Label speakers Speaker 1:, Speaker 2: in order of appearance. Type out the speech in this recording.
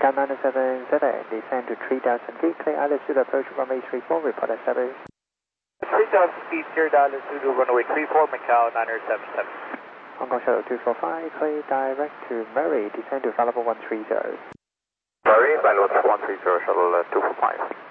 Speaker 1: Macau 977, descend to 3,000 feet, clear altitude approach runway 34, report at service.
Speaker 2: 3,000 feet, cleared altitude, runway 34, Macau 977.
Speaker 1: Hong Kong Shuttle 245, clear direct to Murray, descend to flight level 130.
Speaker 3: Murray, flight level 130, shuttle 245.